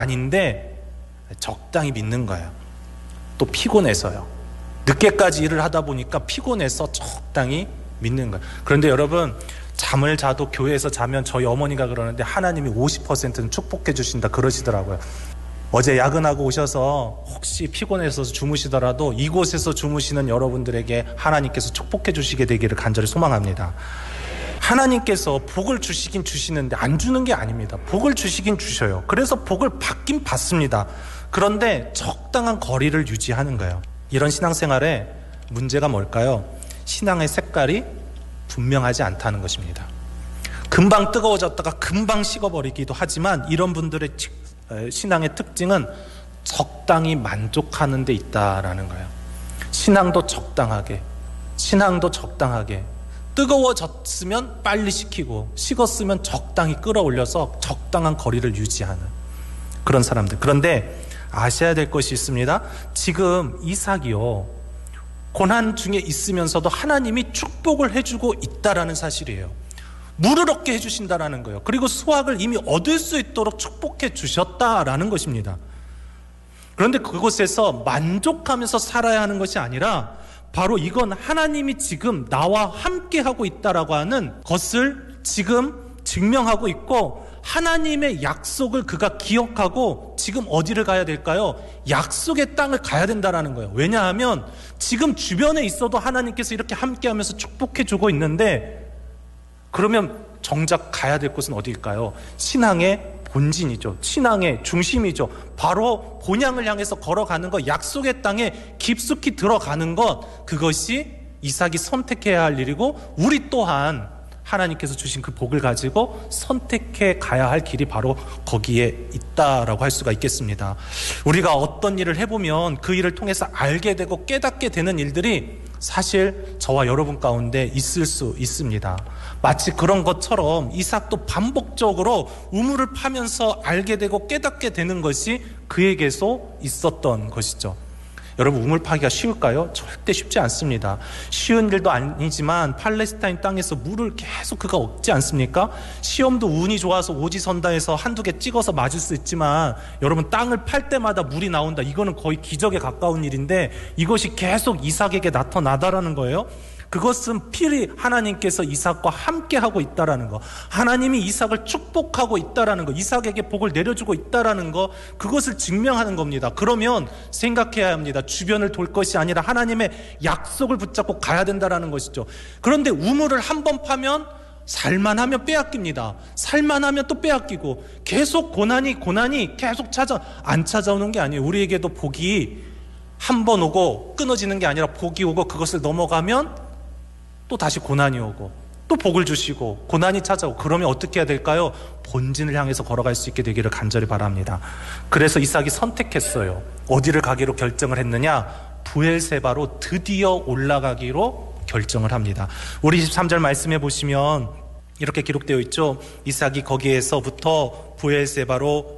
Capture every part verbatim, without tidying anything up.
아닌데 적당히 믿는 거예요. 또 피곤해서요. 늦게까지 일을 하다 보니까 피곤해서 적당히 믿는 거예요. 그런데 여러분, 잠을 자도 교회에서 자면 저희 어머니가 그러는데 하나님이 오십 퍼센트는 축복해 주신다 그러시더라고요. 어제 야근하고 오셔서 혹시 피곤해서 주무시더라도 이곳에서 주무시는 여러분들에게 하나님께서 축복해 주시게 되기를 간절히 소망합니다. 하나님께서 복을 주시긴 주시는데 안 주는 게 아닙니다. 복을 주시긴 주셔요. 그래서 복을 받긴 받습니다. 그런데 적당한 거리를 유지하는 거예요. 이런 신앙생활에 문제가 뭘까요? 신앙의 색깔이 분명하지 않다는 것입니다. 금방 뜨거워졌다가 금방 식어버리기도 하지만 이런 분들의 신앙의 특징은 적당히 만족하는 데 있다라는 거예요. 신앙도 적당하게, 신앙도 적당하게, 뜨거워졌으면 빨리 식히고 식었으면 적당히 끌어올려서 적당한 거리를 유지하는 그런 사람들. 그런데 아셔야 될 것이 있습니다. 지금 이삭이요, 고난 중에 있으면서도 하나님이 축복을 해주고 있다라는 사실이에요. 물을 얻게 해주신다라는 거예요. 그리고 수확을 이미 얻을 수 있도록 축복해 주셨다라는 것입니다. 그런데 그곳에서 만족하면서 살아야 하는 것이 아니라 바로 이건 하나님이 지금 나와 함께 하고 있다라고 하는 것을 지금 증명하고 있고, 하나님의 약속을 그가 기억하고 지금 어디를 가야 될까요? 약속의 땅을 가야 된다라는 거예요. 왜냐하면 지금 주변에 있어도 하나님께서 이렇게 함께하면서 축복해 주고 있는데, 그러면 정작 가야 될 곳은 어디일까요? 신앙의 본진이죠. 신앙의 중심이죠. 바로 본향을 향해서 걸어가는 것, 약속의 땅에 깊숙이 들어가는 것, 그것이 이삭이 선택해야 할 일이고, 우리 또한 하나님께서 주신 그 복을 가지고 선택해 가야 할 길이 바로 거기에 있다라고 할 수가 있겠습니다. 우리가 어떤 일을 해보면 그 일을 통해서 알게 되고 깨닫게 되는 일들이 사실 저와 여러분 가운데 있을 수 있습니다. 마치 그런 것처럼 이삭도 반복적으로 우물을 파면서 알게 되고 깨닫게 되는 것이 그에게서 있었던 것이죠. 여러분, 우물 파기가 쉬울까요? 절대 쉽지 않습니다. 쉬운 일도 아니지만 팔레스타인 땅에서 물을 계속 그가 얻지 않습니까? 시험도 운이 좋아서 오지선다해서 한두 개 찍어서 맞을 수 있지만 여러분, 땅을 팔 때마다 물이 나온다, 이거는 거의 기적에 가까운 일인데 이것이 계속 이삭에게 나타나다라는 거예요. 그것은 필히 하나님께서 이삭과 함께 하고 있다라는 거, 하나님이 이삭을 축복하고 있다라는 거, 이삭에게 복을 내려주고 있다라는 거, 그것을 증명하는 겁니다. 그러면 생각해야 합니다. 주변을 돌 것이 아니라 하나님의 약속을 붙잡고 가야 된다라는 것이죠. 그런데 우물을 한 번 파면 살만하면 빼앗깁니다. 살만하면 또 빼앗기고, 계속 고난이 고난이 계속 찾아 안 찾아오는 게 아니에요. 우리에게도 복이 한 번 오고 끊어지는 게 아니라 복이 오고 그것을 넘어가면 또 다시 고난이 오고 또 복을 주시고 고난이 찾아오고, 그러면 어떻게 해야 될까요? 본진을 향해서 걸어갈 수 있게 되기를 간절히 바랍니다. 그래서 이삭이 선택했어요. 어디를 가기로 결정을 했느냐? 브엘세바로 드디어 올라가기로 결정을 합니다. 우리 이십삼 절 말씀해 보시면 이렇게 기록되어 있죠. 이삭이 거기에서부터 브엘세바로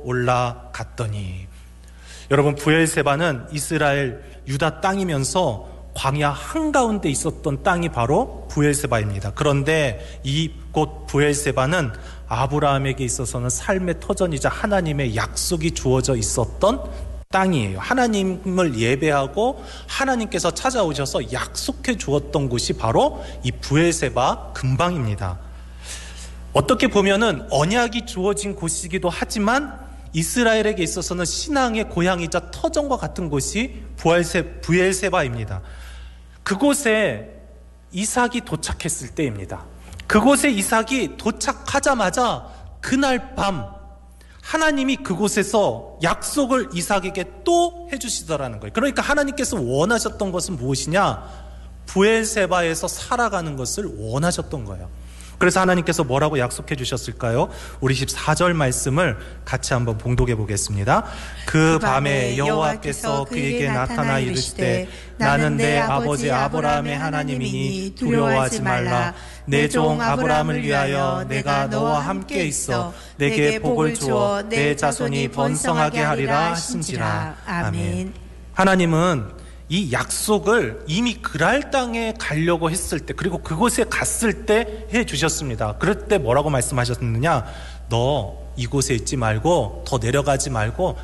올라갔더니. 여러분, 브엘세바는 이스라엘 유다 땅이면서 광야 한가운데 있었던 땅이 바로 브엘세바입니다. 그런데 이곳 브엘세바는 아브라함에게 있어서는 삶의 터전이자 하나님의 약속이 주어져 있었던 땅이에요. 하나님을 예배하고 하나님께서 찾아오셔서 약속해 주었던 곳이 바로 이 브엘세바 근방입니다. 어떻게 보면은 언약이 주어진 곳이기도 하지만 이스라엘에게 있어서는 신앙의 고향이자 터전과 같은 곳이 브엘세바입니다. 그곳에 이삭이 도착했을 때입니다. 그곳에 이삭이 도착하자마자 그날 밤 하나님이 그곳에서 약속을 이삭에게 또 해주시더라는 거예요. 그러니까 하나님께서 원하셨던 것은 무엇이냐? 브엘세바에서 살아가는 것을 원하셨던 거예요. 그래서 하나님께서 뭐라고 약속해 주셨을까요? 우리 십사 절 말씀을 같이 한번 봉독해 보겠습니다. 그 밤에 여호와께서 그에게 나타나 이르시되 나는 내 아버지 아브라함의 하나님이니 두려워하지 말라. 내 종 아브라함을 위하여 내가 너와 함께 있어 내게 복을 주어 내 자손이 번성하게 하리라 하신지라. 아멘. 하나님은 이 약속을 이미 그랄 땅에 가려고 했을 때, 그리고 그곳에 갔을 때 해주셨습니다. 그럴 때 뭐라고 말씀하셨느냐? 너 이곳에 있지 말고 더 내려가지 말고